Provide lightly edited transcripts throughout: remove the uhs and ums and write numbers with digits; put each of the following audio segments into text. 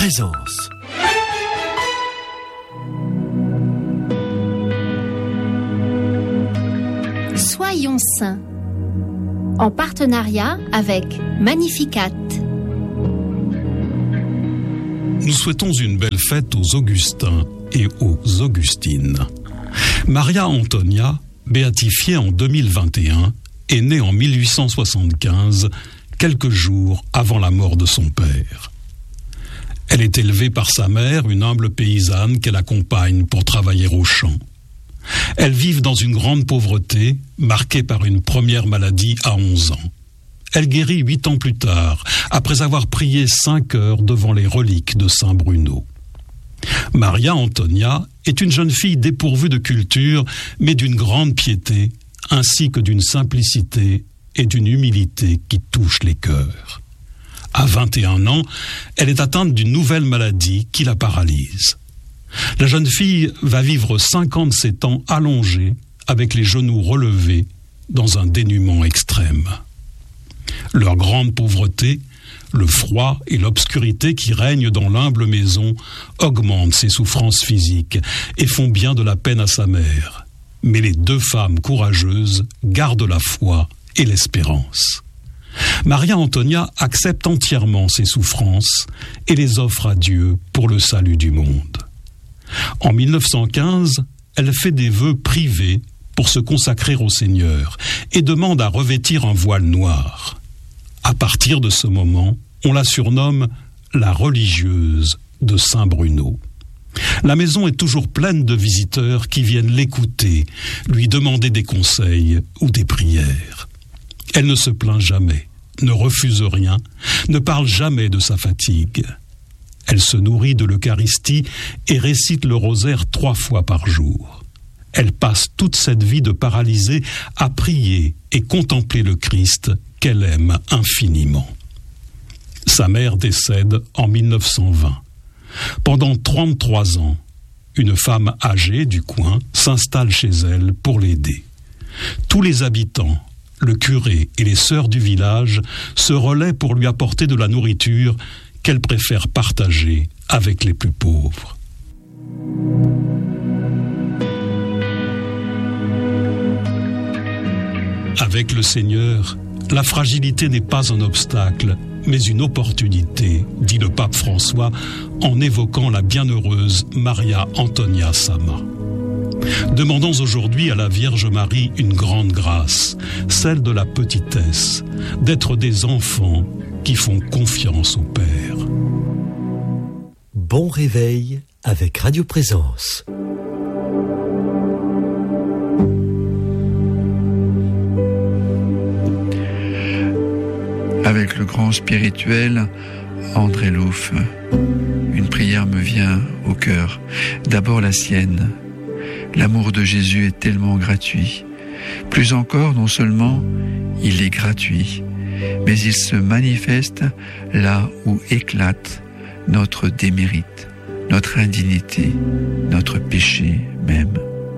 Présence. Soyons saints, en partenariat avec Magnificat. Nous souhaitons une belle fête aux Augustins et aux Augustines. Maria Antonia, béatifiée en 2021, est née en 1875, quelques jours avant la mort de son père. Elle est élevée par sa mère, une humble paysanne qu'elle accompagne pour travailler au champ. Elles vivent dans une grande pauvreté, marquée par une première maladie à 11 ans. Elle guérit 8 ans plus tard, après avoir prié 5 heures devant les reliques de Saint Bruno. Maria Antonia est une jeune fille dépourvue de culture, mais d'une grande piété, ainsi que d'une simplicité et d'une humilité qui touchent les cœurs. À 21 ans, elle est atteinte d'une nouvelle maladie qui la paralyse. La jeune fille va vivre 57 ans allongée, avec les genoux relevés, dans un dénuement extrême. Leur grande pauvreté, le froid et l'obscurité qui règnent dans l'humble maison augmentent ses souffrances physiques et font bien de la peine à sa mère. Mais les 2 femmes courageuses gardent la foi et l'espérance. Maria Antonia accepte entièrement ses souffrances et les offre à Dieu pour le salut du monde. En 1915, elle fait des vœux privés pour se consacrer au Seigneur et demande à revêtir un voile noir. À partir de ce moment, on la surnomme la religieuse de Saint Bruno. La maison est toujours pleine de visiteurs qui viennent l'écouter, lui demander des conseils ou des prières. Elle ne se plaint jamais, ne refuse rien, ne parle jamais de sa fatigue. Elle se nourrit de l'Eucharistie et récite le rosaire 3 fois par jour. Elle passe toute cette vie de paralysée à prier et contempler le Christ qu'elle aime infiniment. Sa mère décède en 1920. Pendant 33 ans, une femme âgée du coin s'installe chez elle pour l'aider. Tous les habitants, le curé et les sœurs du village se relaient pour lui apporter de la nourriture qu'elle préfère partager avec les plus pauvres. Avec le Seigneur, la fragilité n'est pas un obstacle, mais une opportunité, dit le pape François en évoquant la bienheureuse Maria Antonia Sama. Demandons aujourd'hui à la Vierge Marie une grande grâce, celle de la petitesse, d'être des enfants qui font confiance au Père. Bon réveil avec Radio Présence. Avec le grand spirituel André Louf, une prière me vient au cœur. D'abord la sienne. L'amour de Jésus est tellement gratuit. Plus encore, non seulement il est gratuit, mais il se manifeste là où éclate notre démérite, notre indignité, notre péché même.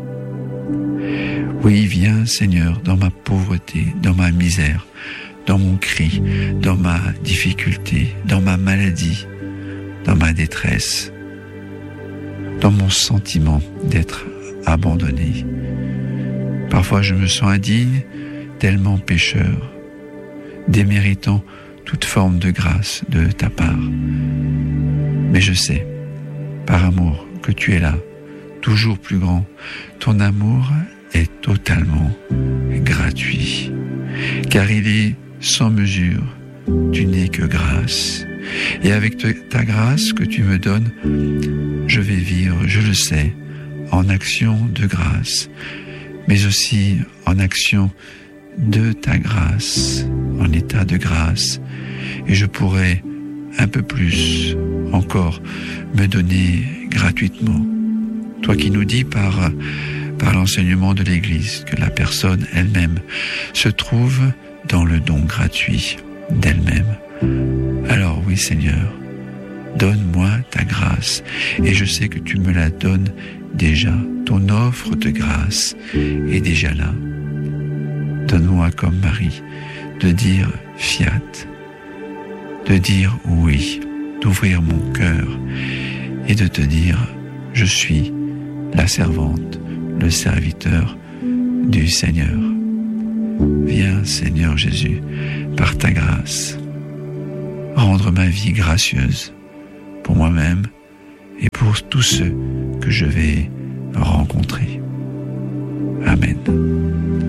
Oui, viens Seigneur dans ma pauvreté, dans ma misère, dans mon cri, dans ma difficulté, dans ma maladie, dans ma détresse, dans mon sentiment d'être abandonné. Parfois je me sens indigne, tellement pécheur, déméritant toute forme de grâce de ta part. Mais je sais, par amour, que tu es là, toujours plus grand. Ton amour est totalement gratuit, car il est sans mesure, tu n'es que grâce. Et avec ta grâce que tu me donnes, je vais vivre, je le sais, en action de grâce, mais aussi en action de ta grâce, en état de grâce. Et je pourrais un peu plus encore me donner gratuitement. Toi qui nous dis par l'enseignement de l'Église que la personne elle-même se trouve dans le don gratuit d'elle-même. Alors oui Seigneur, donne-moi ta grâce, et je sais que tu me la donnes déjà. Ton offre de grâce est déjà là. Donne-moi comme Marie de dire fiat, de dire oui, d'ouvrir mon cœur et de te dire, je suis la servante, le serviteur du Seigneur. Viens, Seigneur Jésus, par ta grâce, rendre ma vie gracieuse pour moi-même et pour tous ceux que je vais rencontrer. Amen.